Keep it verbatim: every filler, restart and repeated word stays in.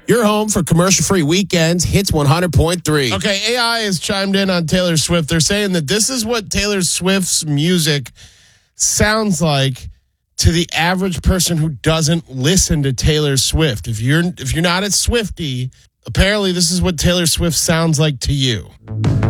Your home for commercial-free weekends, Hits one hundred point three. Okay, A I has chimed in on Taylor Swift. They're saying that this is what Taylor Swift's music sounds like to the average person who doesn't listen to Taylor Swift. If you're if you're not a Swiftie, apparently this is what Taylor Swift sounds like to you.